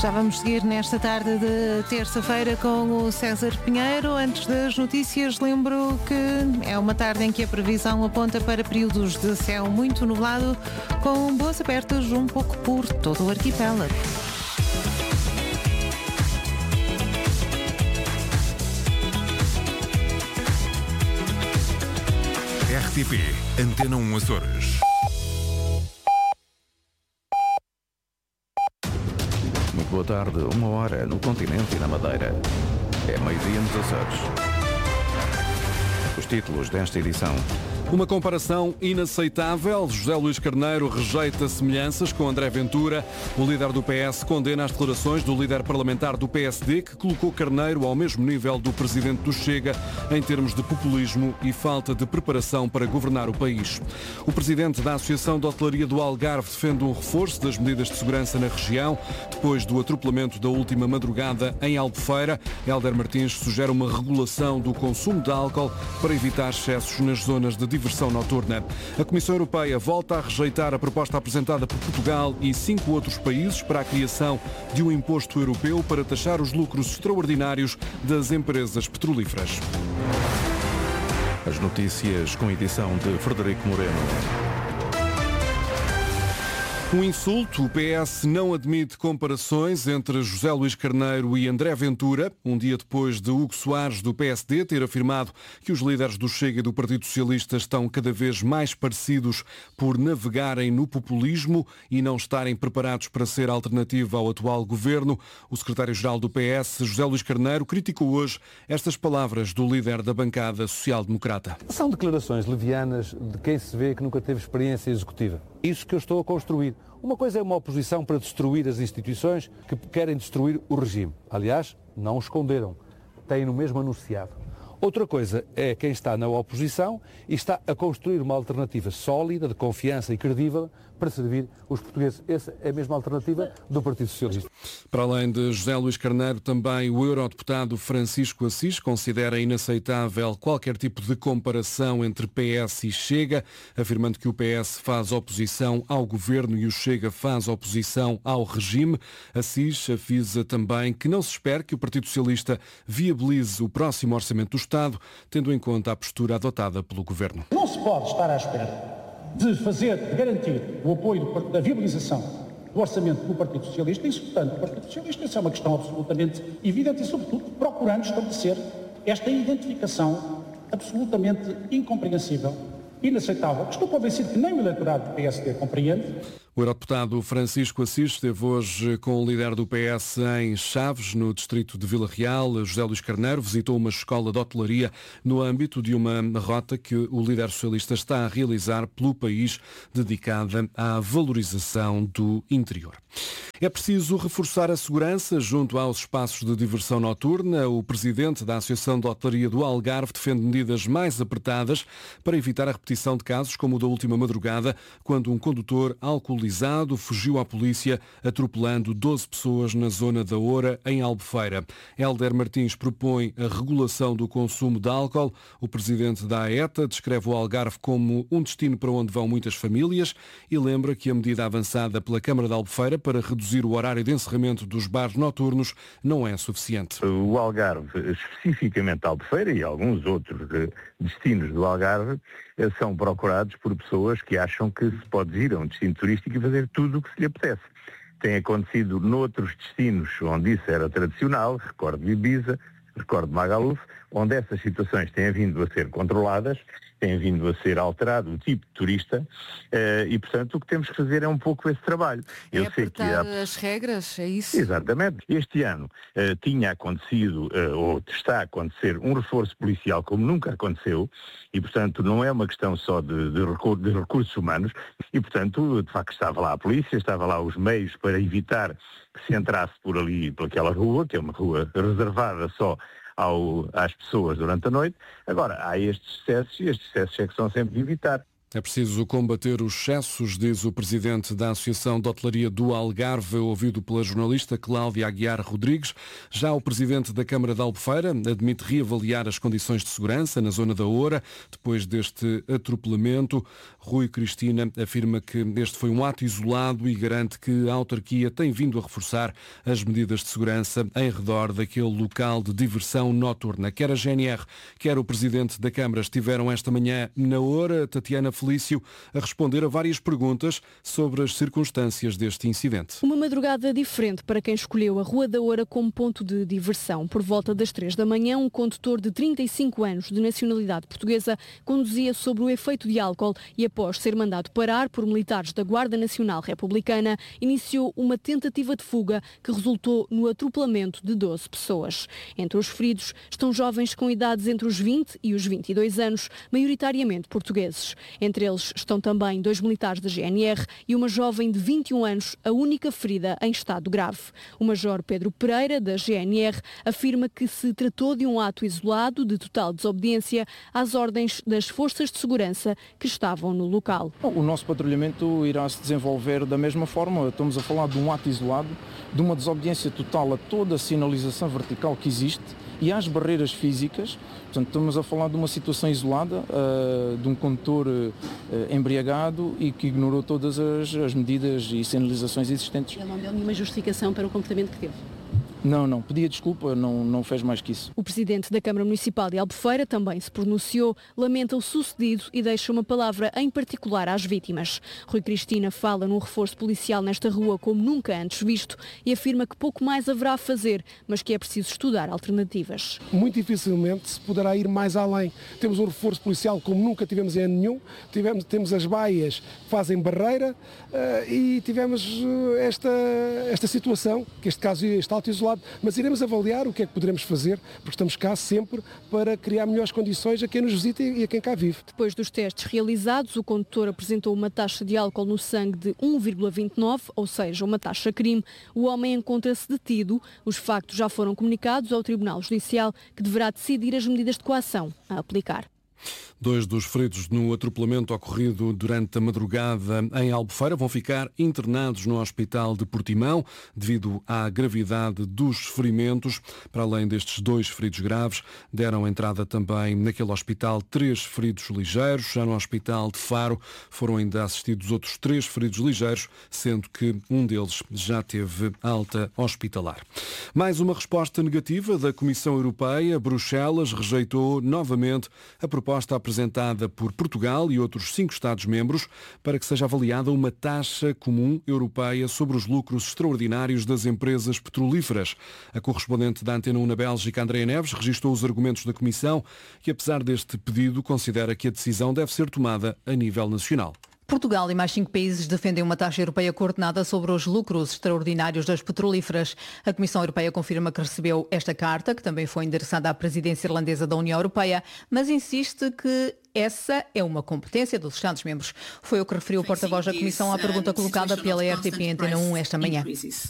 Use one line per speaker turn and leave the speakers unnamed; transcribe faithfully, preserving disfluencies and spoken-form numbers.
Já vamos seguir nesta tarde de terça-feira com o César Pinheiro. Antes das notícias, lembro que é uma tarde em que a previsão aponta para períodos de céu muito nublado, com boas abertas um pouco por todo o arquipélago.
R T P, Antena um Açores.
Muito boa tarde, uma hora no continente e na Madeira. É meio-dia nos Açores. Os títulos desta edição.
Uma comparação inaceitável. José Luís Carneiro rejeita semelhanças com André Ventura. O líder do P S condena as declarações do líder parlamentar do P S D, que colocou Carneiro ao mesmo nível do presidente do Chega em termos de populismo e falta de preparação para governar o país. O presidente da Associação de Hotelaria do Algarve defende um reforço das medidas de segurança na região, depois do atropelamento da última madrugada em Albufeira. Hélder Martins sugere uma regulação do consumo de álcool para evitar excessos nas zonas de diversão noturna. A Comissão Europeia volta a rejeitar a proposta apresentada por Portugal e cinco outros países para a criação de um imposto europeu para taxar os lucros extraordinários das empresas petrolíferas.
As notícias com edição de Frederico Moreno.
Um insulto. O P S não admite comparações entre José Luís Carneiro e André Ventura, um dia depois de Hugo Soares, do P S D, ter afirmado que os líderes do Chega e do Partido Socialista estão cada vez mais parecidos por navegarem no populismo e não estarem preparados para ser alternativa ao atual governo. O secretário-geral do P S, José Luís Carneiro, criticou hoje estas palavras do líder da bancada social-democrata.
São declarações levianas de quem se vê que nunca teve experiência executiva. Isso que eu estou a construir. Uma coisa é uma oposição para destruir as instituições que querem destruir o regime. Aliás, não o esconderam. Têm-no mesmo anunciado. Outra coisa é quem está na oposição e está a construir uma alternativa sólida, de confiança e credível para servir os portugueses. Essa é a mesma alternativa do Partido Socialista.
Para além de José Luís Carneiro, também o eurodeputado Francisco Assis considera inaceitável qualquer tipo de comparação entre P S e Chega, afirmando que o P S faz oposição ao governo e o Chega faz oposição ao regime. Assis avisa também que não se espera que o Partido Socialista viabilize o próximo orçamento do Estado, tendo em conta a postura adotada pelo governo.
Não se pode estar à espera de fazer, de garantir o apoio da viabilização do orçamento do Partido Socialista, insultando o Partido Socialista. Isso é uma questão absolutamente evidente e, sobretudo, procurando estabelecer esta identificação absolutamente incompreensível, inaceitável. Estou convencido que nem o eleitorado do P S D compreende.
O eurodeputado Francisco Assis esteve hoje com o líder do P S em Chaves, no distrito de Vila Real. José Luís Carneiro visitou uma escola de hotelaria no âmbito de uma rota que o líder socialista está a realizar pelo país, dedicada à valorização do interior. É preciso reforçar a segurança junto aos espaços de diversão noturna. O presidente da Associação de Hotelaria do Algarve defende medidas mais apertadas para evitar a repetição de casos como o da última madrugada, quando um condutor alcoolizado fugiu à polícia, atropelando doze pessoas na zona da Oura, em Albufeira. Hélder Martins propõe a regulação do consumo de álcool. O presidente da A E T A descreve o Algarve como um destino para onde vão muitas famílias e lembra que a medida avançada pela Câmara de Albufeira para reduzir o horário de encerramento dos bares noturnos não é suficiente.
O Algarve, especificamente Albufeira e alguns outros destinos do Algarve, são procurados por pessoas que acham que se pode ir a um destino turístico e fazer tudo o que se lhe apetece. Tem acontecido noutros destinos onde isso era tradicional, recordo Ibiza, recordo Magaluf, onde essas situações têm vindo a ser controladas, têm vindo a ser alterado o tipo de turista uh, e, portanto, o que temos que fazer é um pouco esse trabalho.
É
Eu
sei
que há...
as regras, é isso?
Exatamente. Este ano uh, tinha acontecido, uh, ou está a acontecer, um reforço policial como nunca aconteceu e, portanto, não é uma questão só de, de, recur- de recursos humanos e, portanto, de facto estava lá a polícia, estava lá os meios para evitar que se entrasse por ali, por aquela rua, que é uma rua reservada só Ao, às pessoas durante a noite. Agora, há estes excessos e estes excessos é que são sempre de evitar.
É preciso combater os excessos, diz o presidente da Associação de Hotelaria do Algarve, ouvido pela jornalista Cláudia Aguiar Rodrigues. Já o presidente da Câmara de Albufeira admite reavaliar as condições de segurança na zona da Oura, depois deste atropelamento. Rui Cristina afirma que este foi um ato isolado e garante que a autarquia tem vindo a reforçar as medidas de segurança em redor daquele local de diversão noturna. Quer a G N R, quer o presidente da Câmara estiveram esta manhã na Oura. Tatiana Felício a responder a várias perguntas sobre as circunstâncias deste incidente.
Uma madrugada diferente para quem escolheu a Rua da Oura como ponto de diversão. Por volta das três da manhã, um condutor de trinta e cinco anos de nacionalidade portuguesa conduzia sob o efeito de álcool e, após ser mandado parar por militares da Guarda Nacional Republicana, iniciou uma tentativa de fuga que resultou no atropelamento de doze pessoas. Entre os feridos estão jovens com idades entre os vinte e os vinte e dois anos, maioritariamente portugueses. Entre eles estão também dois militares da G N R e uma jovem de vinte e um anos, a única ferida em estado grave. O major Pedro Pereira, da G N R, afirma que se tratou de um ato isolado de total desobediência às ordens das forças de segurança que estavam no local.
O nosso patrulhamento irá se desenvolver da mesma forma. Estamos a falar de um ato isolado, de uma desobediência total a toda a sinalização vertical que existe e às barreiras físicas. Portanto, estamos a falar de uma situação isolada, uh, de um condutor uh, embriagado e que ignorou todas as, as medidas e sinalizações existentes.
Ele não deu nenhuma justificação para o comportamento que teve?
Não, não, pedia desculpa, não, não fez mais que isso.
O presidente da Câmara Municipal de Albufeira também se pronunciou, lamenta o sucedido e deixa uma palavra em particular às vítimas. Rui Cristina fala num reforço policial nesta rua como nunca antes visto e afirma que pouco mais haverá a fazer, mas que é preciso estudar alternativas.
Muito dificilmente se poderá ir mais além. Temos um reforço policial como nunca tivemos em ano nenhum, tivemos, temos as baias que fazem barreira uh, e tivemos uh, esta, esta situação, que este caso está alto isolado. Mas iremos avaliar o que é que poderemos fazer, porque estamos cá sempre para criar melhores condições a quem nos visita e a quem cá vive.
Depois dos testes realizados, o condutor apresentou uma taxa de álcool no sangue de um vírgula vinte e nove, ou seja, uma taxa crime. O homem encontra-se detido. Os factos já foram comunicados ao Tribunal Judicial, que deverá decidir as medidas de coação a aplicar.
Dois dos feridos no atropelamento ocorrido durante a madrugada em Albufeira vão ficar internados no Hospital de Portimão devido à gravidade dos ferimentos. Para além destes dois feridos graves, deram entrada também naquele hospital três feridos ligeiros. Já no Hospital de Faro foram ainda assistidos outros três feridos ligeiros, sendo que um deles já teve alta hospitalar. Mais uma resposta negativa da Comissão Europeia. Bruxelas rejeitou novamente a proposta apresentada por Portugal e outros cinco Estados-membros para que seja avaliada uma taxa comum europeia sobre os lucros extraordinários das empresas petrolíferas. A correspondente da Antena um na Bélgica, Andréa Neves, registou os argumentos da Comissão e, apesar deste pedido, considera que a decisão deve ser tomada a nível nacional.
Portugal e mais cinco países defendem uma taxa europeia coordenada sobre os lucros extraordinários das petrolíferas. A Comissão Europeia confirma que recebeu esta carta, que também foi endereçada à presidência irlandesa da União Europeia, mas insiste que essa é uma competência dos Estados-membros. Foi o que referiu o porta-voz da Comissão à pergunta colocada pela R T P Antena um esta manhã.